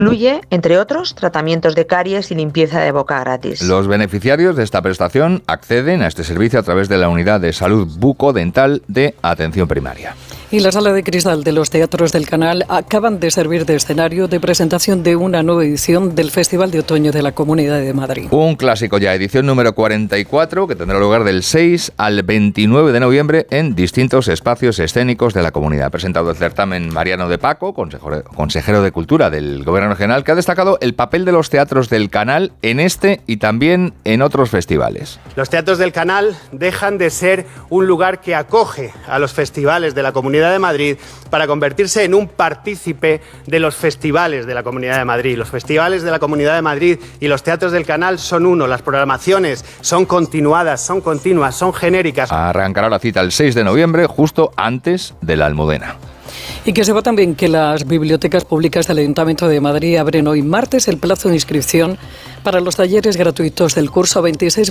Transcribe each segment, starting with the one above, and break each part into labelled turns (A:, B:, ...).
A: Incluye, entre otros, tratamientos de caries y limpieza de boca gratis.
B: Los beneficiarios de esta prestación acceden a este servicio a través de la Unidad de Salud Bucodental de Atención Primaria.
C: Y la Sala de Cristal de los Teatros del Canal acaban de servir de escenario de presentación de una nueva edición del Festival de Otoño de la Comunidad de Madrid.
B: Un clásico ya, edición número 44, que tendrá lugar del 6 al 29 de noviembre en distintos espacios escénicos de la comunidad. Ha presentado el certamen Mariano de Paco, consejero de Cultura del Gobierno Regional, que ha destacado el papel de los teatros del Canal en este y también en otros festivales.
D: Los teatros del Canal dejan de ser un lugar que acoge a los festivales de la Comunidad de Madrid para convertirse en un partícipe de los festivales de la Comunidad de Madrid. Los festivales de la Comunidad de Madrid y los teatros del Canal son uno. Las programaciones son continuadas, son continuas, son genéricas.
B: Arrancará la cita el 6 de noviembre, justo antes de la Almudena.
C: Y que sepa también que las bibliotecas públicas del Ayuntamiento de Madrid abren hoy martes el plazo de inscripción para los talleres gratuitos del curso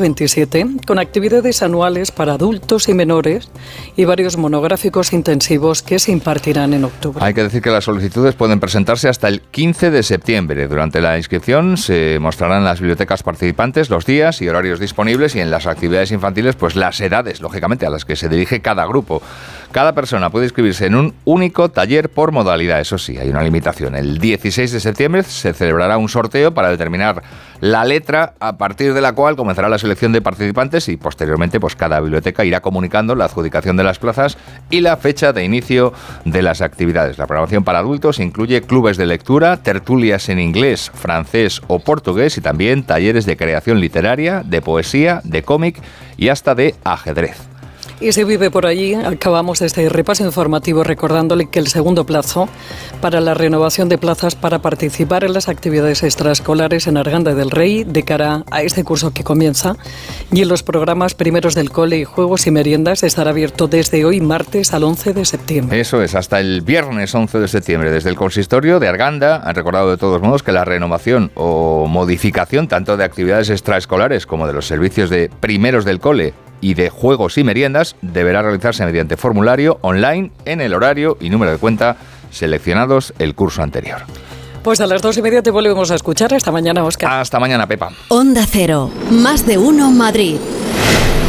C: 26-27, con actividades anuales para adultos y menores y varios monográficos intensivos que se impartirán en octubre.
B: Hay que decir que las solicitudes pueden presentarse hasta el 15 de septiembre. Durante la inscripción se mostrarán las bibliotecas participantes los días y horarios disponibles y en las actividades infantiles pues las edades, lógicamente, a las que se dirige cada grupo. Cada persona puede inscribirse en un único taller por modalidad. Eso sí, hay una limitación. El 16 de septiembre se celebrará un sorteo para determinar la letra a partir de la cual comenzará la selección de participantes y posteriormente pues cada biblioteca irá comunicando la adjudicación de las plazas y la fecha de inicio de las actividades. La programación para adultos incluye clubes de lectura, tertulias en inglés, francés o portugués y también talleres de creación literaria, de poesía, de cómic y hasta de ajedrez.
C: Y si vive por allí, acabamos este repaso informativo recordándole que el segundo plazo para la renovación de plazas para participar en las actividades extraescolares en Arganda del Rey de cara a este curso que comienza y en los programas primeros del cole y juegos y meriendas estará abierto desde hoy martes al 11 de septiembre.
B: Eso es, hasta el viernes 11 de septiembre. Desde el consistorio de Arganda han recordado de todos modos que la renovación o modificación tanto de actividades extraescolares como de los servicios de primeros del cole y de juegos y meriendas deberá realizarse mediante formulario online en el horario y número de cuenta seleccionados el curso anterior.
C: Pues a las 2:30 te volvemos a escuchar. Hasta mañana, Óscar.
B: Hasta mañana, Pepa.
E: Onda Cero, más de uno Madrid.